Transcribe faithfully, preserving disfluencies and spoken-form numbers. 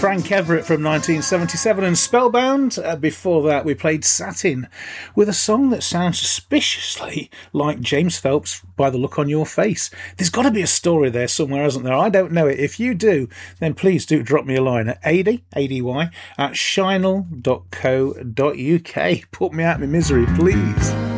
Frank Everett from nineteen seventy-seven and Spellbound. Uh, before that, we played Satin with a song that sounds suspiciously like James Phelps by the look on your face. There's got to be a story there somewhere, hasn't there? I don't know it. If you do, then please do drop me a line at ady, A D Y, at shinel dot co dot uk. Put me out of my misery, please.